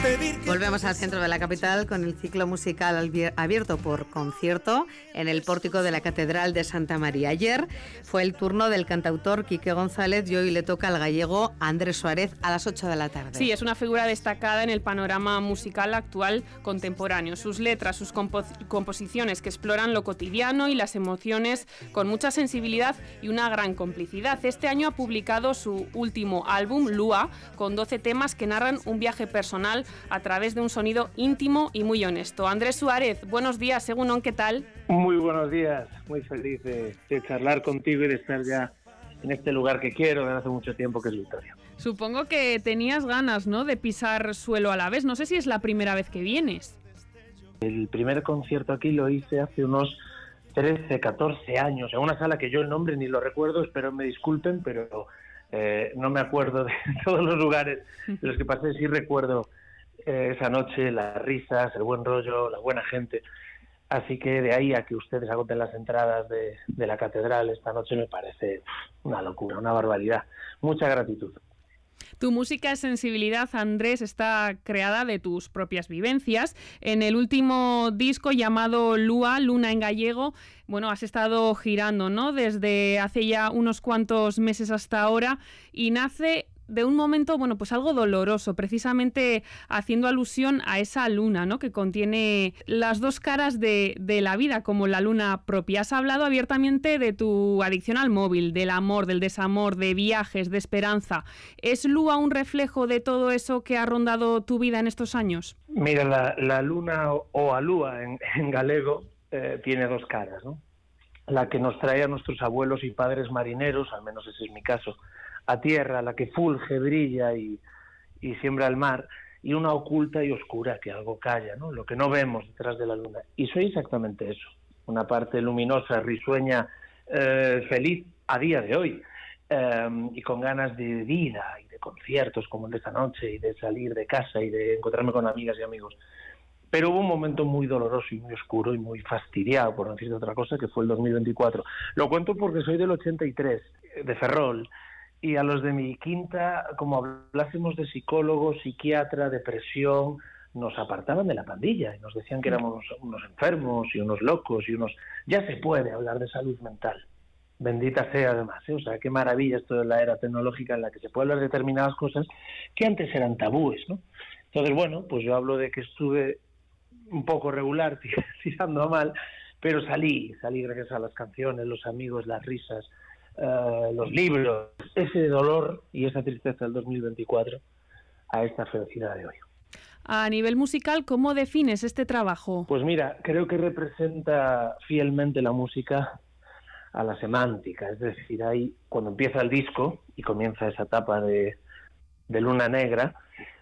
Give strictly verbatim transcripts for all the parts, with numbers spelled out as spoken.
Volvemos al centro de la capital con el ciclo musical abierto por concierto en el pórtico de la Catedral de Santa María. Ayer fue el turno del cantautor Quique González y hoy le toca al gallego Andrés Suárez a las ocho de la tarde. Sí, es una figura destacada en el panorama musical actual contemporáneo. Sus letras, sus compo- composiciones que exploran lo cotidiano y las emociones con mucha sensibilidad y una gran complicidad. Este año ha publicado su último álbum, Lua, con doce temas que narran un viaje personal a través de un sonido íntimo y muy honesto. Andrés Suárez, buenos días, según ¿qué tal? Muy buenos días, muy feliz de, de charlar contigo y de estar ya en este lugar que quiero desde hace mucho tiempo, que es Vitoria. Supongo que tenías ganas, ¿no?, de pisar suelo a la vez. No sé si es la primera vez que vienes. El primer concierto aquí lo hice hace unos trece, catorce años, en una sala que yo el nombre ni lo recuerdo, espero me disculpen, pero eh, no me acuerdo de todos los lugares de los que pasé. Sí recuerdo eh, esa noche, las risas, el buen rollo, la buena gente. Así que de ahí a que ustedes agoten las entradas de, de la catedral esta noche me parece una locura, una barbaridad. Mucha gratitud. Tu música es sensibilidad, Andrés, está creada de tus propias vivencias. En el último disco llamado Lua, Luna en gallego, bueno, has estado girando, ¿no?, desde hace ya unos cuantos meses hasta ahora, y nace de un momento, bueno, pues algo doloroso, precisamente haciendo alusión a esa luna, ¿no?, que contiene las dos caras de, de la vida, como la luna propia. Has hablado abiertamente de tu adicción al móvil, del amor, del desamor, de viajes, de esperanza. ¿Es Lua un reflejo de todo eso que ha rondado tu vida en estos años? Mira, la, la luna o a lúa en, en galego eh, tiene dos caras, ¿no? La que nos trae a nuestros abuelos y padres marineros, al menos ese es mi caso, a tierra, la que fulge, brilla y, y siembra el mar, y una oculta y oscura que algo calla, ¿no?, lo que no vemos detrás de la luna. Y soy exactamente eso, una parte luminosa, risueña, eh, feliz a día de hoy, eh, y con ganas de vida y de conciertos como el de esta noche, y de salir de casa y de encontrarme con amigas y amigos. Pero hubo un momento muy doloroso y muy oscuro y muy fastidiado, por no decir otra cosa, que fue el dos mil veinticuatro. Lo cuento porque soy del ochenta y tres, de Ferrol, y a los de mi quinta, como hablásemos de psicólogo, psiquiatra, depresión, nos apartaban de la pandilla y nos decían que éramos unos enfermos y unos locos y unos... Ya se puede hablar de salud mental, bendita sea además, ¿eh? O sea, qué maravilla esto de la era tecnológica en la que se puede hablar de determinadas cosas que antes eran tabúes, ¿no? Entonces, bueno, pues yo hablo de que estuve un poco regular, tirando a mal, pero salí, salí gracias a las canciones, los amigos, las risas, Uh, los libros, ese dolor y esa tristeza del dos mil veinticuatro a esta felicidad de hoy. A nivel musical, ¿cómo defines este trabajo? Pues mira, creo que representa fielmente la música a la semántica, es decir, ahí cuando empieza el disco y comienza esa etapa de, de luna negra,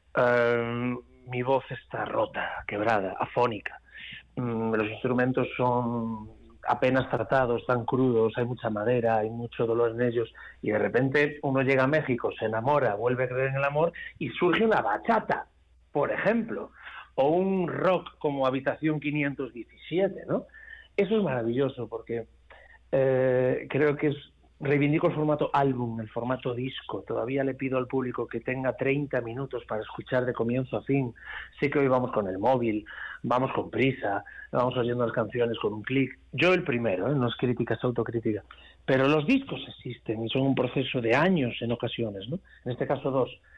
uh, mi voz está rota, quebrada, afónica. Um, los instrumentos son apenas tratados, tan crudos, hay mucha madera, hay mucho dolor en ellos, y de repente uno llega a México, se enamora, vuelve a creer en el amor y surge la bachata, por ejemplo, o un rock como Habitación quinientos diecisiete, ¿no? Eso es maravilloso porque eh, creo que es, reivindico el formato álbum, el formato disco. Todavía le pido al público que tenga treinta minutos para escuchar de comienzo a fin. Sé que hoy vamos con el móvil, vamos con prisa, vamos oyendo las canciones con un clic. Yo el primero, ¿eh? No es crítica, es autocrítica. Pero los discos existen y son un proceso de años en ocasiones, ¿no? En este caso dos.